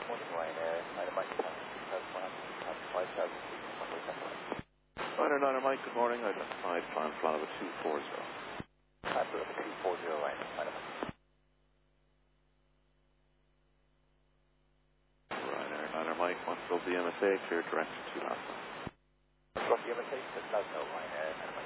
Morning, Ryanair. Mike, Ryanair Mike, good morning. Identified Flying Flava 240. Absolutely, 240 Ryanair. Ryanair Mike, wants to go to the MSA, clear direct to Lhasa. Roughly MSA, that's no Ryanair.